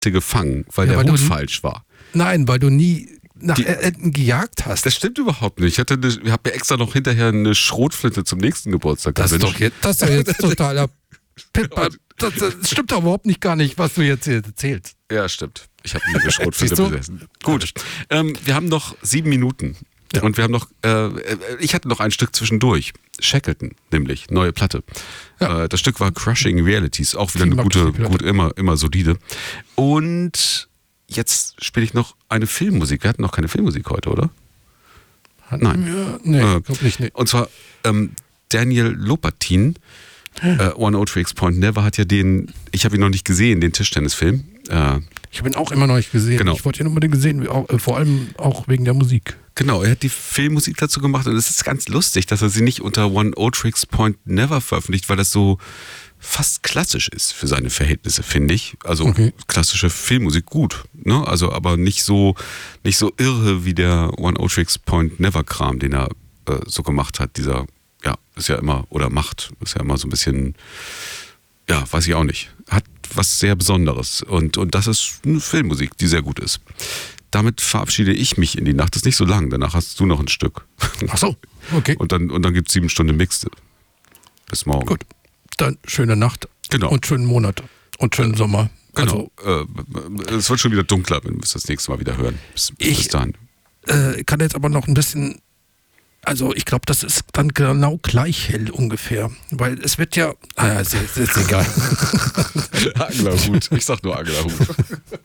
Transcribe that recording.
gefangen, weil der Hut falsch war. Nein, weil du nie nach Enten gejagt hast. Das stimmt überhaupt nicht. Ich habe mir extra noch hinterher eine Schrotflinte zum nächsten Geburtstag Das ist doch jetzt totaler Pippa. Das stimmt doch überhaupt gar nicht, was du jetzt hier erzählst. Ja, stimmt. Ich habe eine Schrotflinte besessen. Gut, wir haben noch 7 Minuten. Ja. Und wir haben noch, ich hatte noch ein Stück zwischendurch. Shackleton, nämlich, neue Platte. Ja. Das Stück war Crushing Realities, auch wieder eine gute, immer solide. Und jetzt spiele ich noch eine Filmmusik. Wir hatten noch keine Filmmusik heute, oder? Nein. Nee, glaub nicht. Nee. Und zwar Daniel Lopatin, One O Tricks Point Never hat ja ich habe ihn noch nicht gesehen, den Tischtennisfilm. Ich habe ihn auch immer noch nicht gesehen. Genau. Ich wollte ihn unbedingt gesehen, vor allem auch wegen der Musik. Genau, er hat die Filmmusik dazu gemacht und es ist ganz lustig, dass er sie nicht unter One O Tricks Point Never veröffentlicht, weil das so fast klassisch ist für seine Verhältnisse, finde ich. Also klassische Filmmusik gut, ne? Also aber nicht so irre wie der One O Tricks Point Never Kram, den er so gemacht hat. Dieser, ja, ist ja immer, oder macht, ist ja immer so ein bisschen, ja, weiß ich auch nicht. Hat was sehr Besonderes und das ist eine Filmmusik, die sehr gut ist. Damit verabschiede ich mich in die Nacht. Das ist nicht so lang, danach hast du noch ein Stück. Ach so, okay. Und dann gibt es 7 Stunden Mixte. Bis morgen. Gut, dann schöne Nacht. Genau. Und schönen Monat. Und schönen Sommer. Genau. Es wird schon wieder dunkler, wenn wir es das nächste Mal wieder hören. Bis dahin. Ich kann jetzt aber noch ein bisschen, also ich glaube, das ist dann genau gleich hell ungefähr. Weil es wird ja, ist egal. Anglerhut. Ich sag nur Anglerhut.